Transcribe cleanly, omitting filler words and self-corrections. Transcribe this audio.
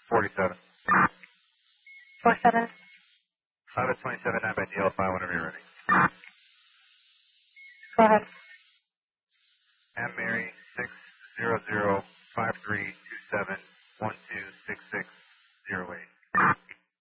47. 47. 5 at 27, 9 by DL5 whenever you're ready. Go ahead. M Mary 60053